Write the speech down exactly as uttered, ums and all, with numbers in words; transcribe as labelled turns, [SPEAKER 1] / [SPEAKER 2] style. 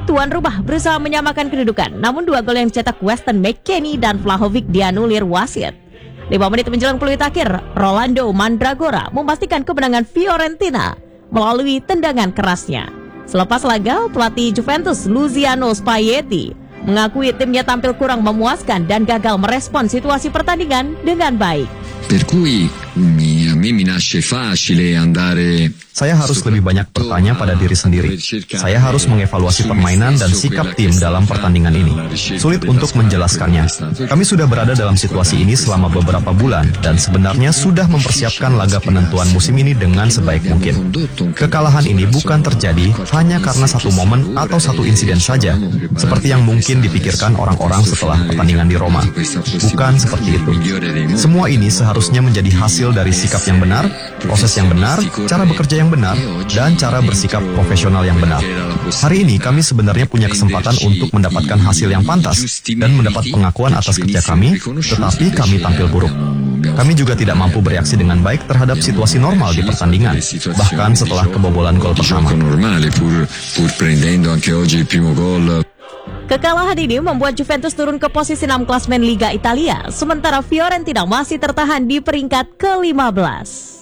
[SPEAKER 1] tuan rumah berusaha menyamakan kedudukan, namun dua gol yang dicetak Weston McKennie dan Vlahovic dianulir wasit. lima menit menjelang peluit akhir, Rolando Mandragora memastikan kemenangan Fiorentina melalui tendangan kerasnya. Selepas laga, pelatih Juventus Luciano Spalletti mengakui timnya tampil kurang memuaskan dan gagal merespon situasi pertandingan dengan baik.
[SPEAKER 2] Per cui mi, a me mi nasce facile andare.
[SPEAKER 3] Saya harus lebih banyak bertanya pada diri sendiri. Saya harus mengevaluasi permainan dan sikap tim dalam pertandingan ini. Sulit untuk menjelaskannya. Kami sudah berada dalam situasi ini selama beberapa bulan dan sebenarnya sudah mempersiapkan laga penentuan musim ini dengan sebaik mungkin. Kekalahan ini bukan terjadi hanya karena satu momen atau satu insiden saja, seperti yang mungkin dipikirkan orang-orang setelah pertandingan di Roma. Bukan seperti itu. Semua ini seharusnya menjadi hasil dari sikap yang benar, proses yang benar, cara bekerja yang benar, dan cara bersikap profesional yang benar. Hari ini kami sebenarnya punya kesempatan untuk mendapatkan hasil yang pantas dan mendapat pengakuan atas kerja kami, tetapi kami tampil buruk. Kami juga tidak mampu bereaksi dengan baik terhadap situasi normal di pertandingan, bahkan setelah kebobolan gol pertama.
[SPEAKER 1] Kekalahan ini membuat Juventus turun ke posisi enam klasemen Liga Italia, sementara Fiorentina masih tertahan di peringkat ke lima belas.